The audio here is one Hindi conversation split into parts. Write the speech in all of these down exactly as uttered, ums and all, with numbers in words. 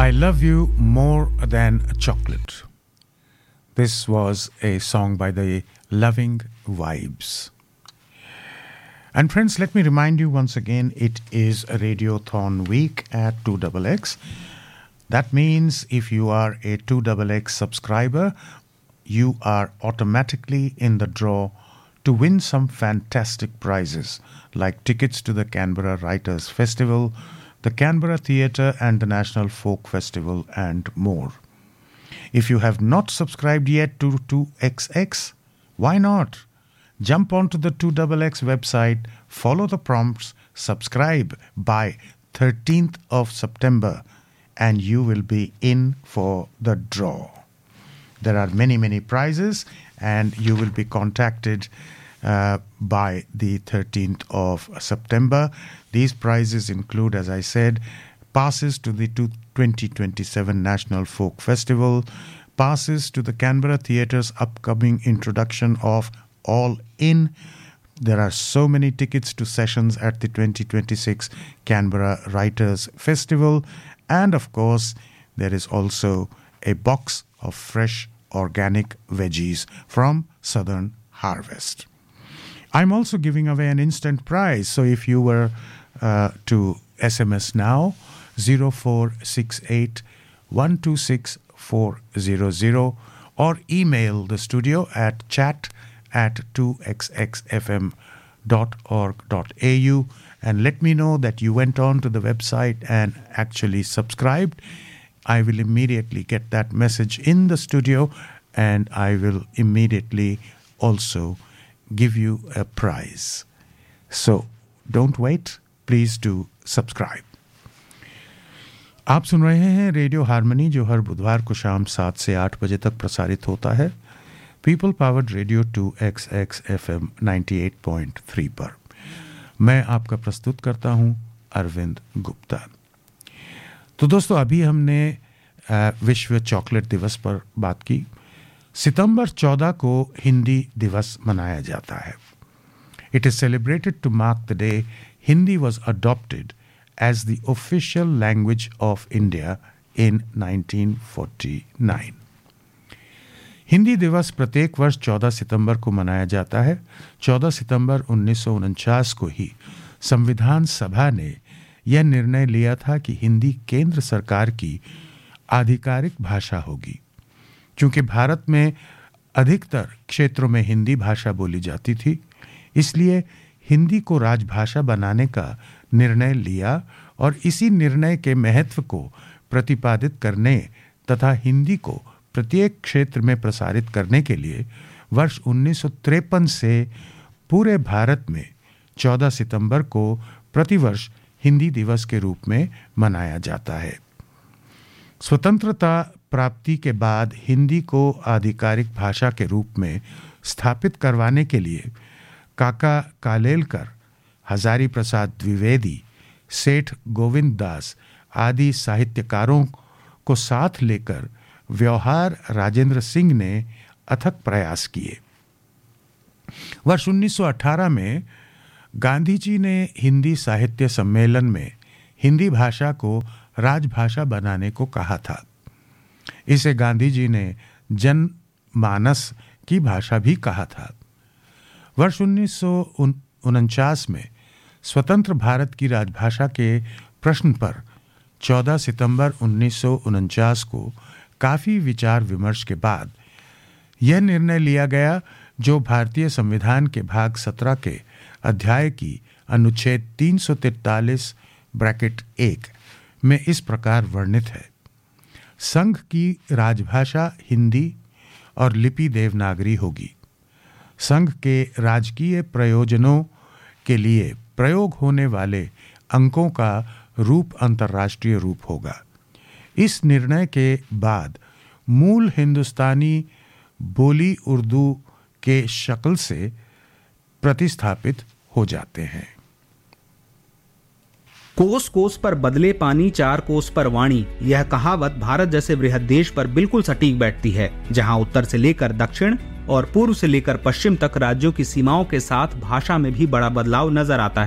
I love you more than chocolate. This was a song by the Loving Vibes. And friends, let me remind you once again, it is a Radiothon week at two X X. That means if you are a two X X subscriber, you are automatically in the draw to win some fantastic prizes like tickets to the Canberra Writers Festival, the Canberra Theatre and the National Folk Festival, and more. If you have not subscribed yet to two X X, why not? Jump onto the two X X website, follow the prompts, subscribe by thirteenth of September, and you will be in for the draw. There are many, many prizes, and you will be contacted uh, by the thirteenth of September. These prizes include, as I said, passes to the twenty twenty-seven National Folk Festival, passes to the Canberra Theatre's upcoming introduction of All In. There are so many tickets to sessions at the twenty twenty-six Canberra Writers Festival. And of course, there is also a box of fresh organic veggies from Southern Harvest. I'm also giving away an instant prize. So if you were uh, to S M S now, zero four six eight one two six four zero zero, or email the studio at chat at two x x f m dot org dot a u and let me know that you went on to the website and actually subscribed. I will immediately get that message in the studio, and I will immediately also give you a prize. So don't wait, please do subscribe. आप सुन रहे हैं रेडियो हार्मनी, जो हर बुधवार को शाम सात से आठ बजे तक प्रसारित होता है people powered radio to x x F M ninety eight point three पर। मैं आपका प्रस्तुत करता हूं अरविंद गुप्ता। तो दोस्तों, अभी हमने विश्व चॉकलेट दिवस पर बात की। सितंबर चौदह को हिंदी दिवस मनाया जाता है। It is celebrated to mark the day Hindi was adopted as the official language of India in nineteen forty-nine. Hindi दिवस प्रत्येक वर्ष चौदह सितंबर को मनाया जाता है। चौदह सितंबर उन्नीस सौ उनचास को ही संविधान सभा ने यह निर्णय लिया था कि हिंदी केंद्र सरकार की आधिकारिक भाषा होगी। चूंकि भारत में अधिकतर क्षेत्रों में हिंदी भाषा बोली जाती थी, इसलिए हिंदी को राजभाषा बनाने का निर्णय लिया और इसी निर्णय के महत्व को प्रतिपादित करने तथा हिंदी को प्रत्येक क्षेत्र में प्रसारित करने के लिए वर्ष उन्नीस सौ तिरपन से पूरे भारत में चौदह सितंबर को प्रतिवर्ष हिंदी दिवस के रूप में मनाया जाता है। स्वतंत्रता प्राप्ति के बाद हिंदी को आधिकारिक भाषा के रूप में स्थापित करवाने के लिए काका कालेलकर, हजारी प्रसाद द्विवेदी, सेठ गोविंद दास आदि साहित्यकारों को साथ लेकर व्यवहार राजेंद्र सिंह ने अथक प्रयास किए। वर्ष उन्नीस सौ अठारह में गांधी जी ने हिंदी साहित्य सम्मेलन में हिंदी भाषा को राजभाषा बनाने को कहा था। इसे गांधी जी ने जनमानस की भाषा भी कहा था। वर्ष उन्नीस सौ उनचास में स्वतंत्र भारत की राजभाषा के प्रश्न पर चौदह सितंबर उन्नीस सौ उनचास को काफ़ी विचार विमर्श के बाद यह निर्णय लिया गया, जो भारतीय संविधान के भाग सत्रह के अध्याय की अनुच्छेद तीन सौ तैंतालीस ब्रैकेट एक में इस प्रकार वर्णित है। संघ की राजभाषा हिंदी और लिपि देवनागरी होगी। संघ के राजकीय प्रयोजनों के लिए प्रयोग होने वाले अंकों का रूप अंतर्राष्ट्रीय रूप होगा। इस निर्णय के बाद मूल हिंदुस्तानी बोली उर्दू के शक्ल से प्रतिस्थापित हो जाते हैं। कोस कोस पर बदले पानी, चार कोस पर वाणी, यह कहावत भारत जैसे बृहद देश पर बिल्कुल सटीक बैठती है, जहां उत्तर से लेकर दक्षिण और पूर्व से लेकर पश्चिम तक राज्यों की सीमाओं के साथ भाषा में भी बड़ा बदलाव नजर आता है।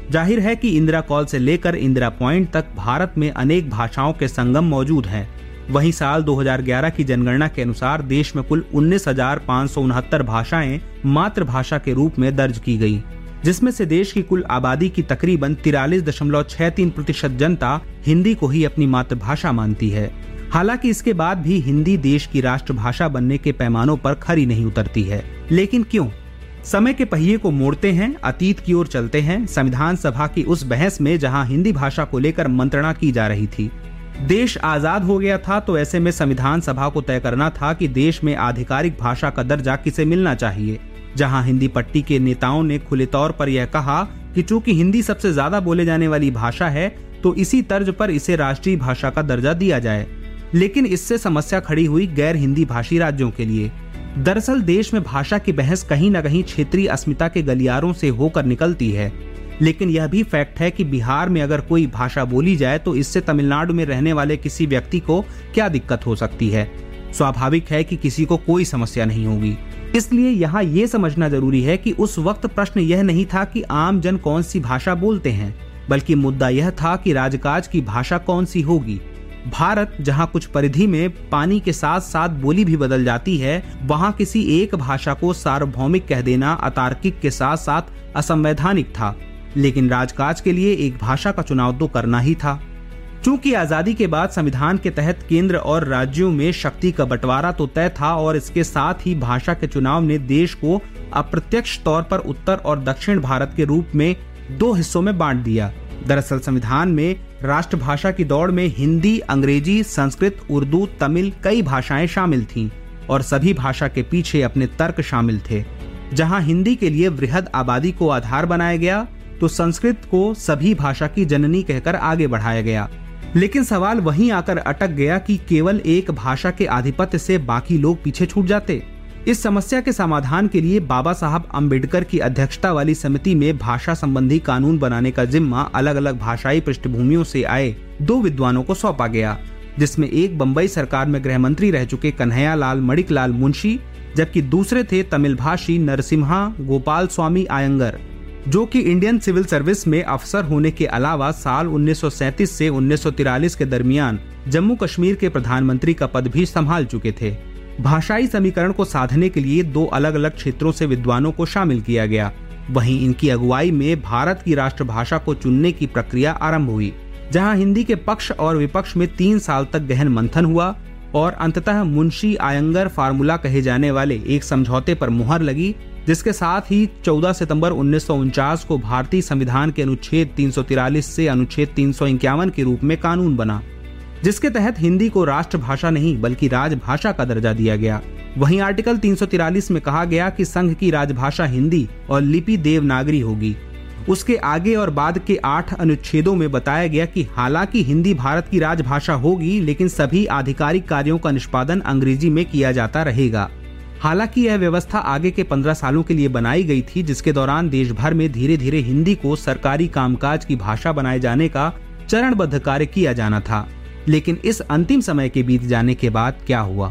जाहिर है कि इंदिरा कॉल से लेकर इंदिरा पॉइंट तक भारत में अनेक भाषाओं के संगम मौजूद हैं। वहीं साल दो हज़ार ग्यारह की जनगणना के अनुसार देश में कुल उन्नीस हजार पाँच सौ उनहत्तर भाषाएं मातृभाषा के रूप में दर्ज की गई, जिसमें से देश की कुल आबादी की तकरीबन तिरालीस दशमलव छह तीन प्रतिशत जनता हिंदी को ही अपनी मातृभाषा मानती है। हालांकि इसके बाद भी हिंदी देश की राष्ट्रभाषा बनने के पैमानों पर खरी नहीं उतरती है। लेकिन क्यों? समय के पहिए को मोड़ते हैं, अतीत की ओर चलते हैं, संविधान सभा की उस बहस में जहां हिंदी भाषा को लेकर मंत्रणा की जा रही थी। देश आजाद हो गया था, तो ऐसे में संविधान सभा को तय करना था कि देश में आधिकारिक भाषा का दर्जा किसे मिलना चाहिए। जहां हिंदी पट्टी के नेताओं ने खुले तौर पर यह कहा कि चूंकि हिंदी सबसे ज्यादा बोले जाने वाली भाषा है, तो इसी तर्ज पर इसे राष्ट्रीय भाषा का दर्जा दिया जाए। लेकिन इससे समस्या खड़ी हुई गैर हिंदी भाषी राज्यों के लिए। दरअसल देश में भाषा की बहस कहीं न कहीं क्षेत्रीय अस्मिता के गलियारों से होकर निकलती है। लेकिन यह भी फैक्ट है कि बिहार में अगर कोई भाषा बोली जाए तो इससे तमिलनाडु में रहने वाले किसी व्यक्ति को क्या दिक्कत हो सकती है? स्वाभाविक है कि किसी को कोई समस्या नहीं होगी। इसलिए यहाँ ये समझना जरूरी है कि उस वक्त प्रश्न यह नहीं था कि आम जन कौन सी भाषा बोलते हैं, बल्कि मुद्दा यह था कि राजकाज की भाषा कौन सी होगी। भारत जहां कुछ परिधि में पानी के साथ साथ बोली भी बदल जाती है, वहां किसी एक भाषा को सार्वभौमिक कह देना अतार्किक के साथ साथ असंवैधानिक था। लेकिन राजकाज के लिए एक भाषा का चुनाव तो करना ही था। चूंकि आजादी के बाद संविधान के तहत केंद्र और राज्यों में शक्ति का बंटवारा तो तय था, और इसके साथ ही भाषा के चुनाव ने देश को अप्रत्यक्ष तौर पर उत्तर और दक्षिण भारत के रूप में दो हिस्सों में बांट दिया। दरअसल संविधान में राष्ट्रभाषा की दौड़ में हिंदी, अंग्रेजी, संस्कृत, उर्दू, तमिल कई भाषाएं शामिल थीं, और सभी भाषा के पीछे अपने तर्क शामिल थे। जहां हिंदी के लिए वृहद आबादी को आधार बनाया गया, तो संस्कृत को सभी भाषा की जननी कहकर आगे बढ़ाया गया। लेकिन सवाल वहीं आकर अटक गया कि केवल एक भाषा के आधिपत्य से बाकी लोग पीछे छूट जाते। इस समस्या के समाधान के लिए बाबा साहब अम्बेडकर की अध्यक्षता वाली समिति में भाषा संबंधी कानून बनाने का जिम्मा अलग अलग भाषाई पृष्ठभूमियों से आए दो विद्वानों को सौंपा गया, जिसमें एक बंबई सरकार में गृह मंत्री रह चुके कन्हैया लाल मणिकलाल मुंशी, जबकि दूसरे थे तमिल भाषी नरसिम्हा गोपाल स्वामी आयंगर, जो कि इंडियन सिविल सर्विस में अफसर होने के अलावा साल उन्नीस सौ सैंतीस से उन्नीस सौ तिरालीस के दरमियान जम्मू कश्मीर के प्रधानमंत्री का पद भी संभाल चुके थे। भाषाई समीकरण को साधने के लिए दो अलग अलग क्षेत्रों से विद्वानों को शामिल किया गया। वहीं इनकी अगुवाई में भारत की राष्ट्रभाषा को चुनने की प्रक्रिया आरंभ हुई, जहां हिंदी के पक्ष और विपक्ष में तीन साल तक गहन मंथन हुआ, और अंततः मुंशी आयंगर फार्मूला कहे जाने वाले एक समझौते पर मुहर लगी, जिसके साथ ही चौदह सितंबर उन्नीस सौ उनचास को भारतीय संविधान के अनुच्छेद तीन सौ तिरालीस से अनुच्छेद तीन सौ इक्यावन के रूप में कानून बना, जिसके तहत हिंदी को राष्ट्रभाषा नहीं बल्कि राजभाषा का दर्जा दिया गया। वहीं आर्टिकल तीन सौ तिरालीस में कहा गया कि संघ की राजभाषा हिंदी और लिपि देवनागरी होगी। उसके आगे और बाद के आठ अनुच्छेदों में बताया गया कि हालांकि हिंदी भारत की राजभाषा होगी, लेकिन सभी आधिकारिक कार्यों का निष्पादन अंग्रेजी में किया जाता रहेगा। हालांकि यह व्यवस्था आगे के पंद्रह सालों के लिए बनाई गई थी, जिसके दौरान देश भर में धीरे धीरे हिंदी को सरकारी कामकाज की भाषा बनाए जाने का चरणबद्ध कार्य किया जाना था। लेकिन इस अंतिम समय के बीत जाने के बाद क्या हुआ?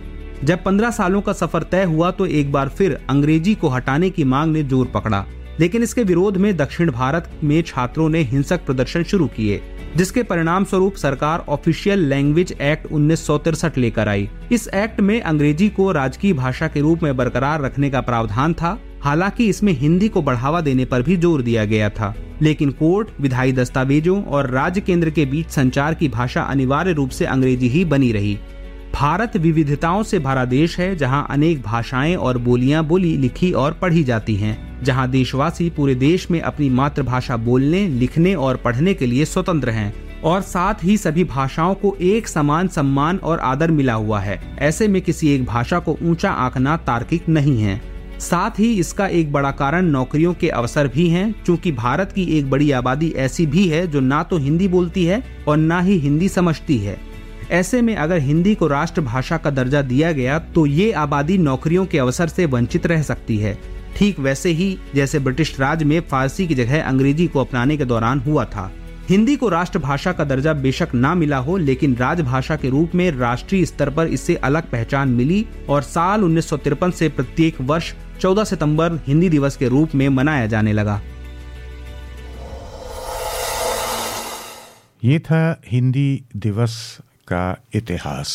जब पंद्रह सालों का सफर तय हुआ तो एक बार फिर अंग्रेजी को हटाने की मांग ने जोर पकड़ा, लेकिन इसके विरोध में दक्षिण भारत में छात्रों ने हिंसक प्रदर्शन शुरू किए, जिसके परिणाम स्वरूप सरकार ऑफिशियल लैंग्वेज एक्ट उन्नीस सौ तिरसठ लेकर आई। इस एक्ट में अंग्रेजी को राजकीय भाषा के रूप में बरकरार रखने का प्रावधान था। हालांकि इसमें हिंदी को बढ़ावा देने पर भी जोर दिया गया था, लेकिन कोर्ट, विधायी दस्तावेजों और राज्य केंद्र के बीच संचार की भाषा अनिवार्य रूप से अंग्रेजी ही बनी रही। भारत विविधताओं से भरा देश है, जहां अनेक भाषाएं और बोलियां बोली, लिखी और पढ़ी जाती हैं, जहां देशवासी पूरे देश में अपनी मातृभाषा बोलने, लिखने और पढ़ने के लिए स्वतंत्र हैं, और साथ ही सभी भाषाओं को एक समान सम्मान और आदर मिला हुआ है। ऐसे में किसी एक भाषा को ऊंचा आंकना तार्किक नहीं है। साथ ही इसका एक बड़ा कारण नौकरियों के अवसर भी हैं, क्योंकि भारत की एक बड़ी आबादी ऐसी भी है जो ना तो हिंदी बोलती है और ना ही हिंदी समझती है। ऐसे में अगर हिंदी को राष्ट्रभाषा का दर्जा दिया गया तो ये आबादी नौकरियों के अवसर से वंचित रह सकती है, ठीक वैसे ही जैसे ब्रिटिश राज में फारसी की जगह अंग्रेजी को अपनाने के दौरान हुआ था। हिंदी को राष्ट्रभाषा का दर्जा बेशक ना मिला हो, लेकिन राजभाषा के रूप में राष्ट्रीय स्तर पर इससे अलग पहचान मिली, और साल उन्नीस सौ तिरपन से प्रत्येक वर्ष चौदह सितंबर हिंदी दिवस के रूप में मनाया जाने लगा। ये था हिंदी दिवस का इतिहास।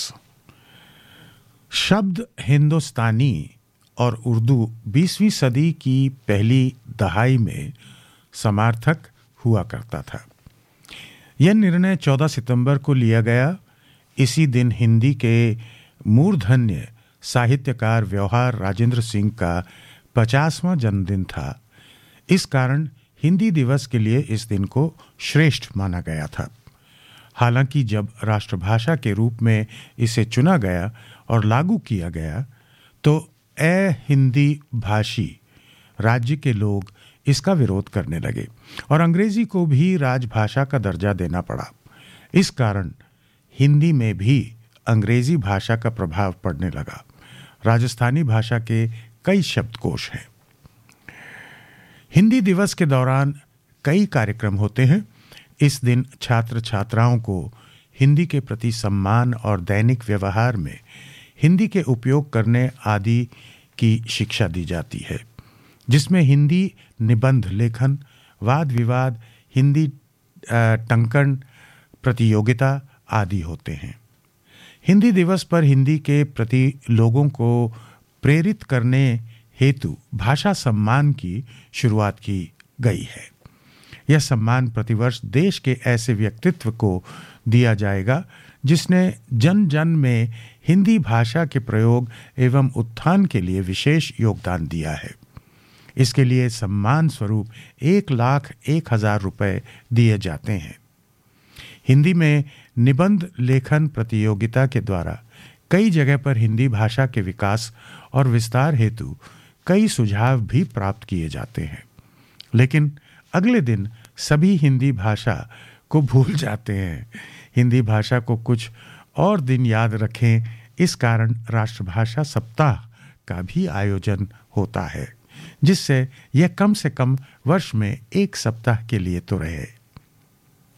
शब्द हिंदुस्तानी और उर्दू बीसवीं सदी की पहली दहाई में समार्थक हुआ करता था। यह निर्णय चौदह सितंबर को लिया गया। इसी दिन हिंदी के मूर्धन्य साहित्यकार व्यवहार राजेंद्र सिंह का पचासवां जन्मदिन था। इस कारण हिंदी दिवस के लिए इस दिन को श्रेष्ठ माना गया था। हालांकि जब राष्ट्रभाषा के रूप में इसे चुना गया और लागू किया गया तो ए हिंदी भाषी राज्य के लोग इसका विरोध करने लगे और अंग्रेजी को भी राजभाषा का दर्जा देना पड़ा। इस कारण हिंदी में भी अंग्रेजी भाषा का प्रभाव पड़ने लगा। राजस्थानी भाषा के कई शब्दकोश हैं। हिंदी दिवस के दौरान कई कार्यक्रम होते हैं। इस दिन छात्र छात्राओं को हिंदी के प्रति सम्मान और दैनिक व्यवहार में हिंदी के उपयोग करने आदि की शिक्षा दी जाती है, जिसमें हिंदी निबंध लेखन, वाद विवाद, हिंदी टंकण प्रतियोगिता आदि होते हैं। हिंदी दिवस पर हिंदी के प्रति लोगों को प्रेरित करने हेतु भाषा सम्मान की शुरुआत की गई है। यह सम्मान प्रतिवर्ष देश के ऐसे व्यक्तित्व को दिया जाएगा जिसने जन जन में हिंदी भाषा के प्रयोग एवं उत्थान के लिए विशेष योगदान दिया है। इसके लिए सम्मान स्वरूप एक लाख एक हजार रुपये दिए जाते हैं। हिंदी में निबंध लेखन प्रतियोगिता के द्वारा कई जगह पर हिंदी भाषा के विकास और विस्तार हेतु कई सुझाव भी प्राप्त किए जाते हैं, लेकिन अगले दिन सभी हिंदी भाषा को भूल जाते हैं। हिंदी भाषा को कुछ और दिन याद रखें, इस कारण राष्ट्रभाषा सप्ताह का भी आयोजन होता है, जिससे यह कम से कम वर्ष में एक सप्ताह के लिए तो रहे।